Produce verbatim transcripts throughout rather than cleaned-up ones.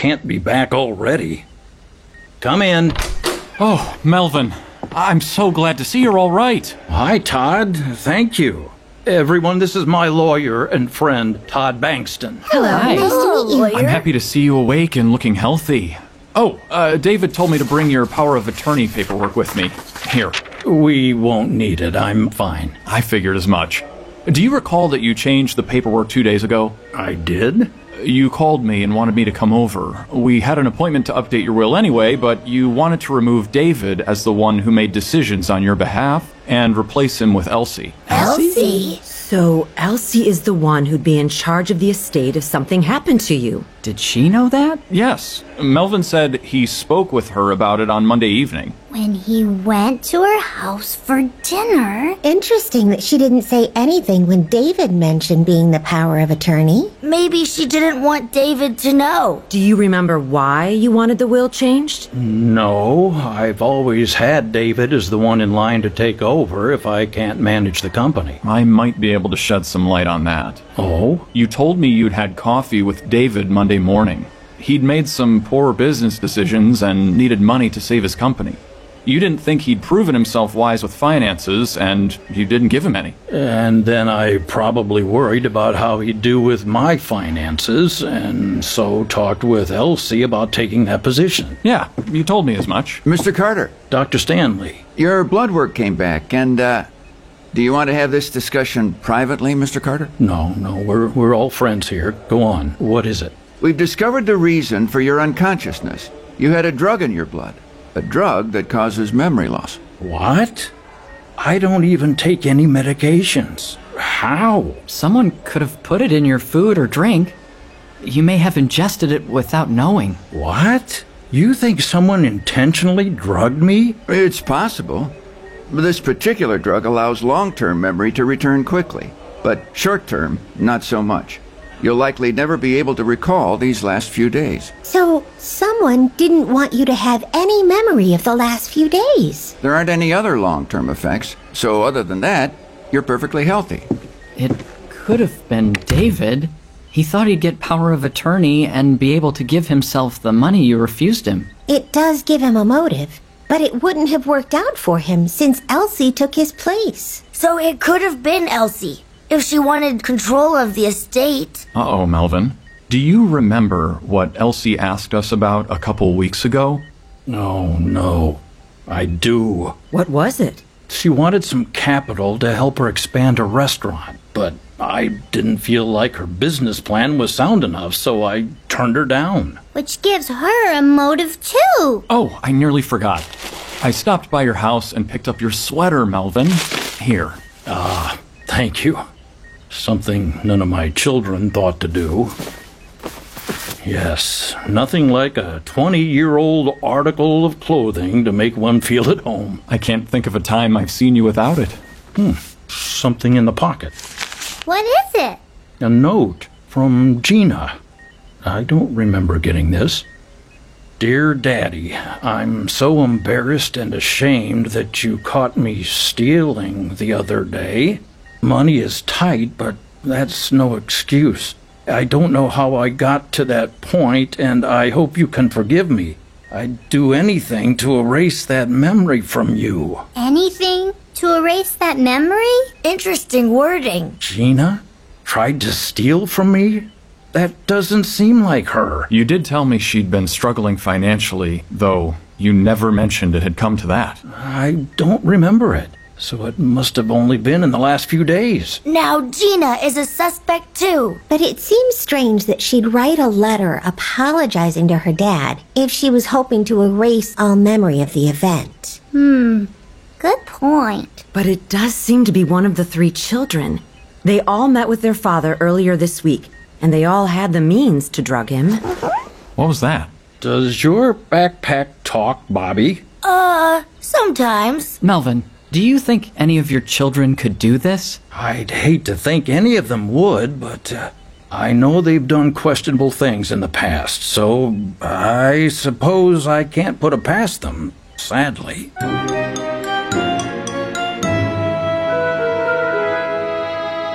can't be back already. Come in. Oh, Melvin, I'm so glad to see you're all right. Hi, Todd. Thank you. Everyone, this is my lawyer and friend, Todd Bankston. Hello. Hi. Nice to meet you. I'm happy to see you awake and looking healthy. Oh, uh, David told me to bring your power of attorney paperwork with me. Here. We won't need it. I'm fine. I figured as much. Do you recall that you changed the paperwork two days ago? I did? You called me and wanted me to come over. We had an appointment to update your will anyway, but you wanted to remove David as the one who made decisions on your behalf and replace him with Elsie. Elsie? So Elsie is the one who'd be in charge of the estate if something happened to you. Did she know that? Yes. Melvin said he spoke with her about it on Monday evening. When he went to her house for dinner. Interesting that she didn't say anything when David mentioned being the power of attorney. Maybe she didn't want David to know. Do you remember why you wanted the will changed? No, I've always had David as the one in line to take over if I can't manage the company. I might be able to shed some light on that. Oh? You told me you'd had coffee with David Monday morning. He'd made some poor business decisions and needed money to save his company. You didn't think he'd proven himself wise with finances, and you didn't give him any. And then I probably worried about how he'd do with my finances, and so talked with Elsie about taking that position. Yeah, you told me as much. Mister Carter, Doctor Stanley. your blood work came back, and, uh, do you want to have this discussion privately, Mister Carter? No, no, we're, we're all friends here. Go on. What is it? We've discovered the reason for your unconsciousness. You had a drug in your blood. A drug that causes memory loss. What? I don't even take any medications. How? Someone could have put it in your food or drink. You may have ingested it without knowing. What? You think someone intentionally drugged me? It's possible. This particular drug allows long-term memory to return quickly, but short-term, not so much. You'll likely never be able to recall these last few days. So, someone didn't want you to have any memory of the last few days. There aren't any other long-term effects, so other than that, you're perfectly healthy. It could have been David. He thought he'd get power of attorney and be able to give himself the money you refused him. It does give him a motive, but it wouldn't have worked out for him since Elsie took his place. So it could have been Elsie, if she wanted control of the estate. Uh-oh, Melvin. Do you remember what Elsie asked us about a couple weeks ago? No, no. I do. What was it? She wanted some capital to help her expand her restaurant, but I didn't feel like her business plan was sound enough, so I turned her down. Which gives her a motive too. Oh, I nearly forgot. I stopped by your house and picked up your sweater, Melvin. Here. Ah, thank you. Something none of my children thought to do. Yes, nothing like a twenty-year-old article of clothing to make one feel at home. I can't think of a time I've seen you without it. Hmm, something in the pocket. What is it? A note from Gina. I don't remember getting this. Dear Daddy, I'm so embarrassed and ashamed that you caught me stealing the other day. Money is tight, but that's no excuse. I don't know how I got to that point, and I hope you can forgive me. I'd do anything to erase that memory from you. Anything to erase that memory? Interesting wording. Gina tried to steal from me? That doesn't seem like her. You did tell me she'd been struggling financially, though you never mentioned it had come to that. I don't remember it. So it must have only been in the last few days. Now Gina is a suspect too. But it seems strange that she'd write a letter apologizing to her dad if she was hoping to erase all memory of the event. Hmm, good point. But it does seem to be one of the three children. They all met with their father earlier this week, and they all had the means to drug him. What was that? Does your backpack talk, Bobby? Uh, sometimes. Melvin, do you think any of your children could do this? I'd hate to think any of them would, but uh, I know they've done questionable things in the past, so I suppose I can't put it past them, sadly.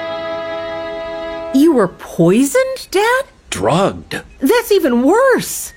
You were poisoned, Dad? Drugged. That's even worse.